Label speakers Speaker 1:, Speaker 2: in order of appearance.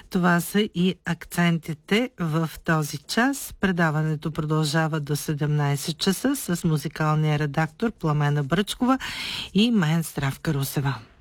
Speaker 1: Това са и акцентите в този час. Предаването продължава до 17 часа с музикалния редактор Пламена Бръчкова и мен Здравка Русева.